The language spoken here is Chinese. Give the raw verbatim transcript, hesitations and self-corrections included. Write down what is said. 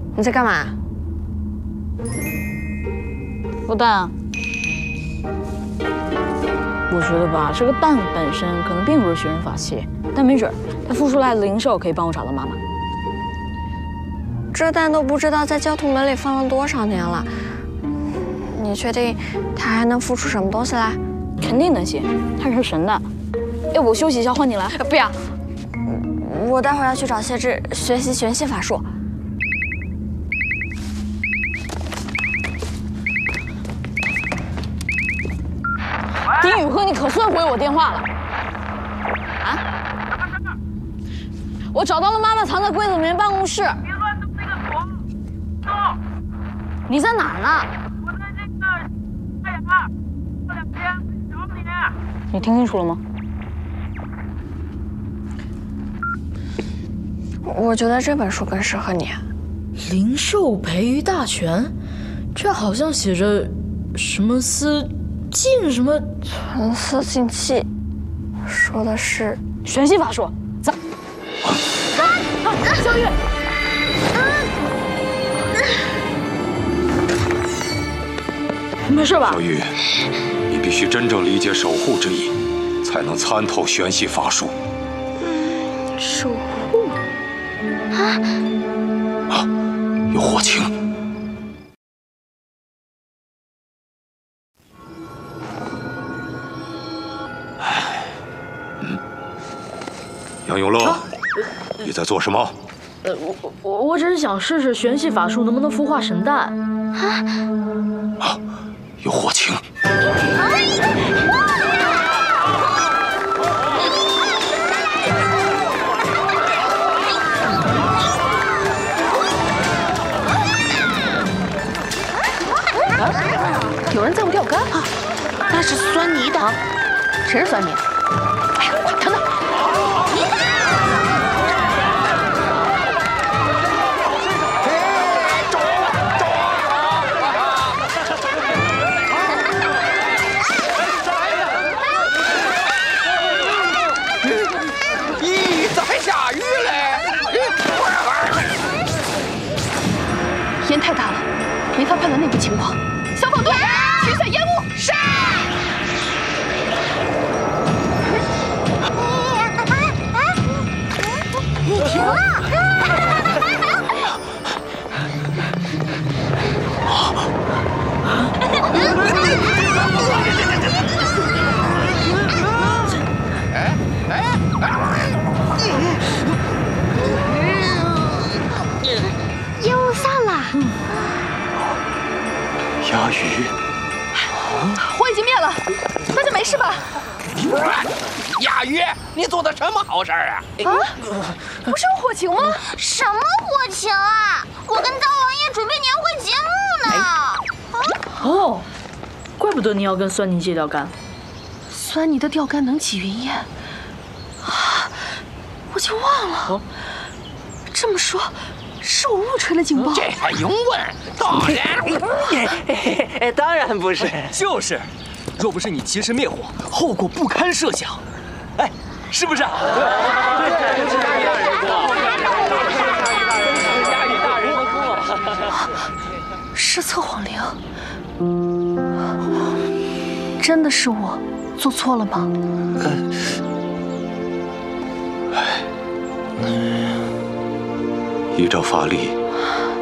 你在干嘛？ 孵蛋啊。我觉得吧，这个蛋本身可能并不是学人法器，但没准它孵出来的灵兽可以帮我找到妈妈。 这蛋都不知道在焦土门里放了多少年了，你确定它还能孵出什么东西来？ 肯定能行，它是神蛋。要不我休息一下，换你来？ 不要，我待会儿要去找谢志学习玄系法术。 丁宇辉，你可算回我电话了！啊？我找到了妈妈藏在柜子里面办公室。 别乱动那个锁！走！ 你在哪儿呢？ 我在这个哎呀，这两天找你。 你听清楚了吗？ 我觉得这本书更适合你。 灵兽培育大全，这好像写着什么丝净什么纯丝净气，说的是玄系法术。走。走，萧玉。没事吧？ 小玉，你必须真正理解守护之意，才能参透玄系法术。 守护啊！啊，有火情。哎，嗯，杨永乐，啊、你在做什么？ 呃，我我我只是想试试玄系法术能不能孵化神蛋。 啊！啊，有火情。 有人在用钓竿啊！那是酸泥的，谁是酸泥？哎呀，管他呢！ 咦，咋还下雨嘞？ 烟太大了，没法判断内部情况。消防队，驱散烟雾。是。停了。 哎哎！ 烟雾散了。 鸦鱼， 火已经灭了，大家没事吧？ 鸦鱼，你做的什么好事啊？ 啊，不是有火情吗？ 什么火情啊！我跟大王爷准备年会节目呢。啊、 哦，怪不得你要跟酸泥借钓竿。 酸泥的钓竿能起云烟啊！我就忘了。哦、这么说。是我误传了警报， 这还用问？当然，当然不是。 就是，若不是你及时灭火，后果不堪设想。哎，是不是？对对，就是大人的锅。大禹大人的锅。 是测谎铃，真的是我做错了吗？ 哎。依照法力，